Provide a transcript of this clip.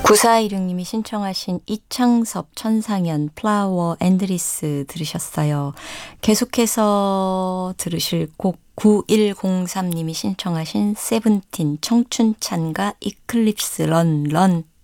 9416님이 신청하신 이창섭 천상연 플라워 앤드리스 들으셨어요. 계속해서 들으실 곡 9103님이 신청하신 세븐틴 청춘찬가 이클립스 런